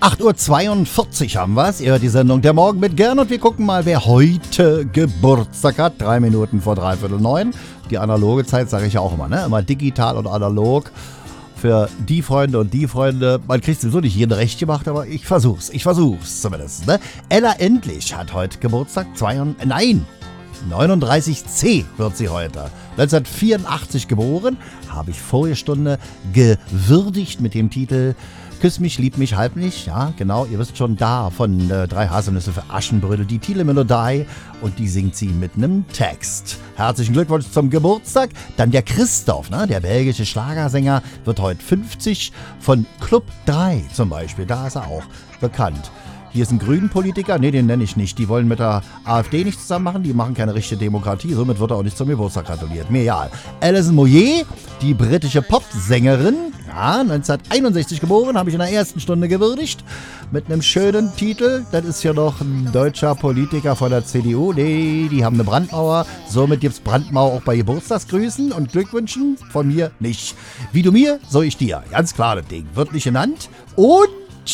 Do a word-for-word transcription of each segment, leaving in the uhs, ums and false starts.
acht Uhr zweiundvierzig haben wir es. Ihr hört die Sendung Der Morgen mit Gern und wir gucken mal, wer heute Geburtstag hat. Drei Minuten vor dreiviertel neun. Die analoge Zeit sage ich ja auch immer, ne? Immer digital und analog. Für die Freunde und die Freunde. Man kriegt sowieso nicht jeden recht gemacht, aber ich versuch's. Ich versuch's zumindest, ne? Ella Endlich hat heute Geburtstag. Zwei, nein, neununddreißig C wird sie heute. neunzehnhundertvierundachtzig geboren. Habe ich vorige Stunde gewürdigt mit dem Titel Küss mich, lieb mich, halb nicht. Ja, genau, ihr wisst schon, da von äh, Drei Haselnüsse für Aschenbrödel, die Titelmelodie, und die singt sie mit einem Text. Herzlichen Glückwunsch zum Geburtstag. Dann der Christoph, ne, der belgische Schlagersänger, wird heute fünfzig, von Club drei zum Beispiel, da ist er auch bekannt. Hier ist ein Grünen-Politiker, nee, den nenne ich nicht. Die wollen mit der AfD nicht zusammen machen, die machen keine richtige Demokratie, somit wird er auch nicht zum Geburtstag gratuliert. Mir egal. Alison Moyet, die britische Popsängerin, ja, neunzehnhunderteinundsechzig geboren, habe ich in der ersten Stunde gewürdigt, mit einem schönen Titel. Das ist ja noch ein deutscher Politiker von der C D U. Nee, die haben eine Brandmauer, somit gibt es Brandmauer auch bei Geburtstagsgrüßen und Glückwünschen, von mir nicht. Wie du mir, so ich dir. Ganz klar, das Ding wird nicht genannt. Und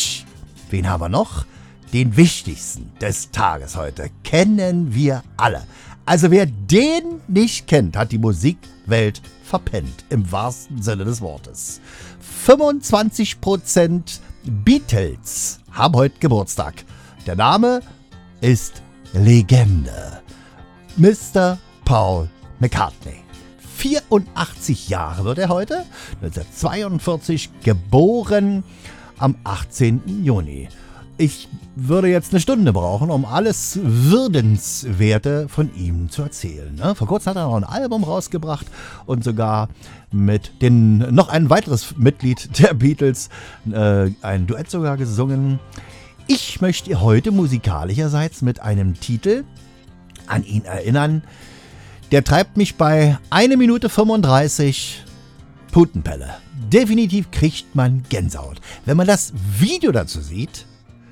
wen haben wir noch? Den wichtigsten des Tages heute kennen wir alle. Also wer den nicht kennt, hat die Musikwelt verpennt, im wahrsten Sinne des Wortes. fünfundzwanzig Prozent Beatles haben heute Geburtstag. Der Name ist Legende. Mister Paul McCartney. vierundachtzig Jahre wird er heute, neunzehnhundertzweiundvierzig geboren, am achtzehnten Juni. Ich würde jetzt eine Stunde brauchen, um alles Würdenswerte von ihm zu erzählen. Ne? Vor kurzem hat er noch ein Album rausgebracht und sogar mit den, noch ein weiteres Mitglied der Beatles äh, ein Duett sogar gesungen. Ich möchte heute musikalischerseits mit einem Titel an ihn erinnern. Der treibt mich bei eine Minute fünfunddreißig Putenpelle. Definitiv kriegt man Gänsehaut. Wenn man das Video dazu sieht,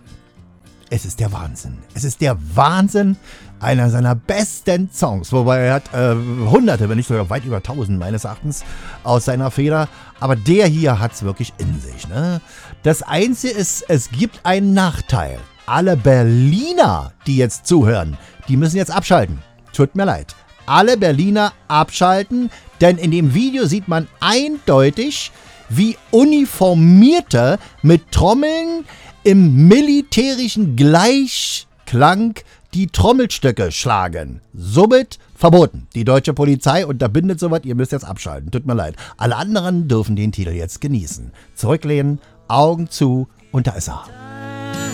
es ist der Wahnsinn. Es ist der Wahnsinn, einer seiner besten Songs. Wobei er hat äh, hunderte, wenn nicht sogar weit über tausend meines Erachtens aus seiner Feder. Aber der hier hat es wirklich in sich. Ne? Das Einzige ist, es gibt einen Nachteil. Alle Berliner, die jetzt zuhören, die müssen jetzt abschalten. Tut mir leid. Alle Berliner abschalten, denn in dem Video sieht man eindeutig, wie Uniformierte mit Trommeln im militärischen Gleichklang die Trommelstöcke schlagen. Somit verboten. Die deutsche Polizei unterbindet sowas, ihr müsst jetzt abschalten. Tut mir leid. Alle anderen dürfen den Titel jetzt genießen. Zurücklehnen, Augen zu und da ist er.